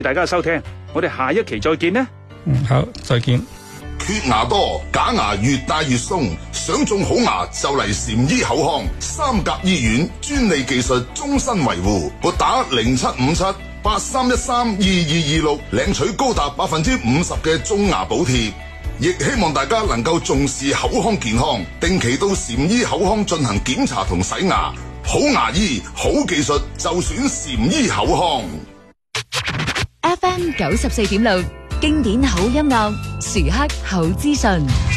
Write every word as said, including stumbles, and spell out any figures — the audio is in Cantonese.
大家收聽，我哋下一期再見啦。 嗯，好，再見。 缺牙多，假牙越戴越鬆，想種好牙就嚟禪醫口腔，三甲醫院專利技術終身維護，撥打零七五七八三一三二二二六領取高達百分之五十嘅種牙補貼，亦希望大家能夠重視口腔健康，定期到禪醫口腔進行檢查同洗牙，好牙醫好技術就選禪醫口腔。 F M 九十四點六經典好音樂，時刻好資訊。